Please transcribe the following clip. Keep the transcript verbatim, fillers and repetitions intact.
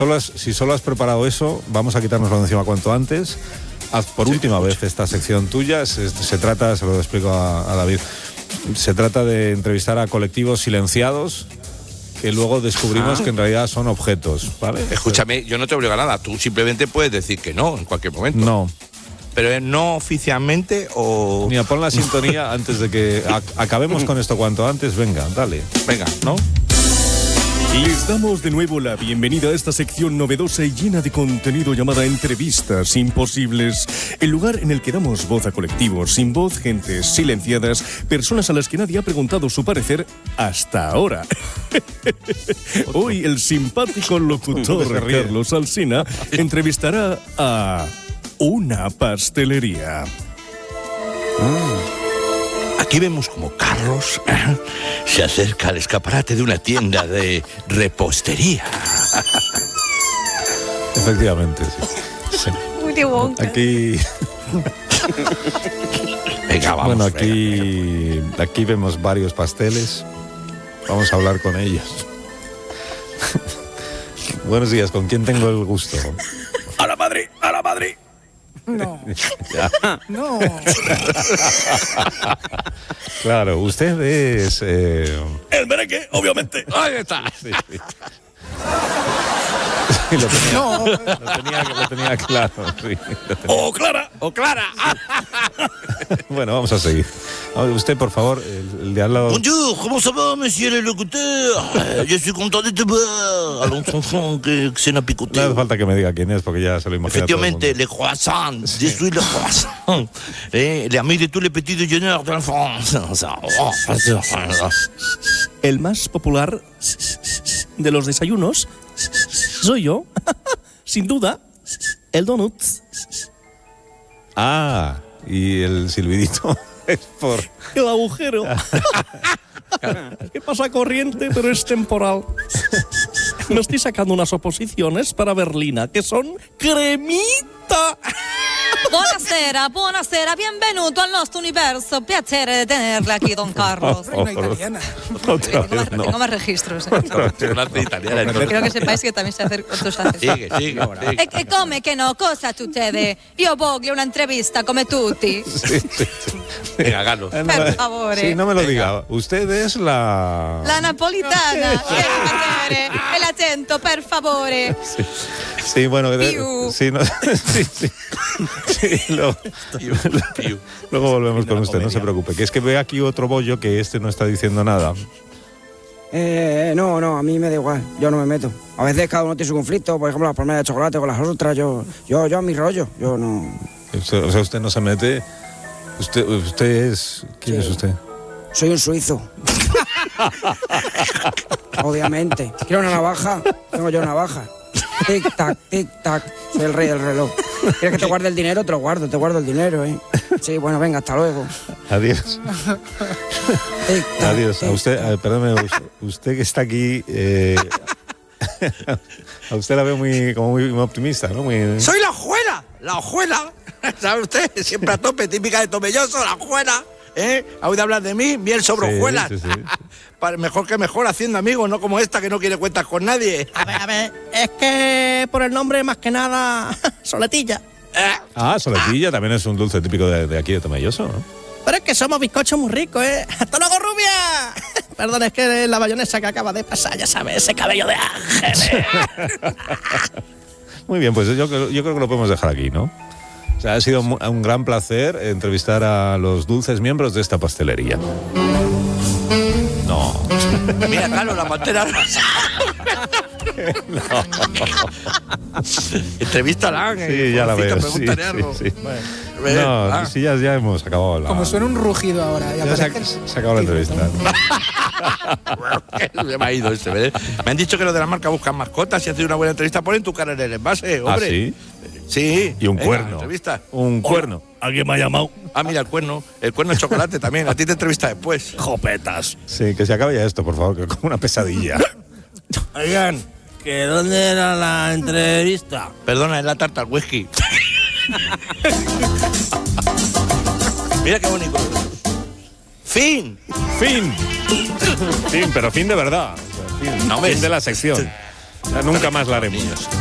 Solo has, si solo has preparado eso, vamos a quitárnoslo de encima cuanto antes. Haz por sí, última vez esta sección tuya. Se, se trata, se lo explico a, a David, se trata de entrevistar a colectivos silenciados que luego descubrimos ah. que en realidad son objetos, ¿vale? Escúchame, yo no te obligo a nada. Tú simplemente puedes decir que no en cualquier momento. No. Pero no oficialmente o... Mira, pon la sintonía antes de que a, acabemos con esto cuanto antes. Venga, dale. Venga, ¿no? Y les damos de nuevo la bienvenida a esta sección novedosa y llena de contenido llamada Entrevistas Imposibles, el lugar en el que damos voz a colectivos sin voz, gentes silenciadas, personas a las que nadie ha preguntado su parecer hasta ahora. Hoy el simpático locutor Carlos Alsina entrevistará a una pastelería. Mm. Aquí vemos como Carlos ¿eh? se acerca al escaparate de una tienda de repostería. Efectivamente, sí. sí. Muy de Wonka. Aquí... Venga, vamos, bueno, aquí, venga. aquí vemos varios pasteles. Vamos a hablar con ellos. Buenos días, ¿con quién tengo el gusto? A la Madrid, a la Madrid. No. No. Claro, usted es... Eh... El merengue, obviamente. Ahí está. Sí, sí. Sí, lo tenía, no. lo tenía, lo tenía claro. Sí, lo tenía. ¡Oh, Clara! ¡Oh, Clara! Bueno, vamos a seguir. Usted, por favor, el, el de al lado... Bonjour, ¿cómo se va, monsieur le locuteur? Je suis content de te voir. Allons, enfant, que se na picoté. No hace falta que me diga quién es, porque ya se lo imagina. Efectivamente, le croissant. Sí. Je suis le croissant. Eh, le ami de tous les petits déjeuners de la France. El más popular de los desayunos soy yo, sin duda, el donut. Ah, y el silbidito es por... El agujero. ¿Qué pasa corriente, pero es temporal? Me estoy sacando unas oposiciones para Berlina, que son cremita. Buonasera, buonasera, benvenuto al nostro universo. Piacere de tenerle aquí, don Carlos. Oh, oh, una italiana. Otra vez, tengo, no. tengo más registros. ¿eh? italiana. Quiero que sepáis que también sé hacer otros haces. Sigue, sigue. E, e come che no? Cosa succede? Io voglio una entrevista come tutti. Sí, sí, sí. Venga, Carlos. Per favore. Sí, no me lo diga. Usted es la... La napolitana. El acento, per favore. Sí, sí bueno... Piu. Sí, no, sí, sí. Sí, luego, luego volvemos con usted, no se preocupe. Que es que ve aquí otro bollo que este no está diciendo nada. Eh, no, no, a mí me da igual, yo no me meto. A veces cada uno tiene su conflicto, por ejemplo, las palmeras de chocolate con las otras, yo, yo, yo a mi rollo, yo no... Usted, o sea, usted no se mete... Usted, usted es... ¿Quién sí. es usted? Soy un suizo. Obviamente. ¿Quiero una navaja? Tengo yo una navaja. Tic, tac, tic, tac. Soy el rey del reloj. ¿Quieres que te guarde el dinero? Te lo guardo, te guardo el dinero, ¿eh? Sí, bueno, venga, hasta luego. Adiós. Tic, tac, Adiós. tic, A usted, a ver, perdóneme, usted que está aquí... Eh, a usted la veo muy, como muy, muy optimista, ¿no? Muy... ¡Soy la hojuela! ¡La hojuela! ¿Sabe usted? Siempre a tope, típica de Tomelloso, la hojuela. ¿Eh? ¿Ha oído hablar de mí? Miel sobre sí, hojuelas. Sí, sí, sí. Mejor que mejor haciendo amigos, no como esta que no quiere cuentas con nadie. A ver, a ver, es que por el nombre más que nada, Soletilla. ¿Eh? Ah, Soletilla también es un dulce típico de, de aquí de Tomelloso, ¿no? Pero es que somos bizcochos muy ricos, ¿eh? ¡Hasta luego, rubia! Perdón, es que la bayonesa que acaba de pasar, ya sabes, ese cabello de ángel. Muy bien, pues yo, yo creo que lo podemos dejar aquí, ¿no? O sea, ha sido un gran placer entrevistar a los dulces miembros de esta pastelería. No. Mira, Carlos, la pantera rosa. No. Entrevístala. Sí, ya la veo. Sí, algo. sí, sí. Bueno, no, ah. sí, ya, ya hemos acabado la... Como suena un rugido ahora. Ya se, ha, se acabó la entrevista. Se me ha ido este, ¿ves? Me han dicho que los de la marca buscan mascotas. Si haces una buena entrevista, ponen tu cara en el envase, hombre. ¿Ah, sí? Sí. Y un Venga, cuerno. Entrevista. Un cuerno. ¿Alguien me ha llamado? Ah, mira, el cuerno. El cuerno de chocolate también. A ti te entrevista después. Jopetas. Sí, que se acabe ya esto, por favor, que es como una pesadilla. Oigan, ¿que dónde era la entrevista? Perdona, es la tarta al whisky. Mira qué bonito. ¡Fin! ¡Fin! Fin, pero fin de verdad. Fin, no, fin ves, de la sección. Ya nunca más la haremos.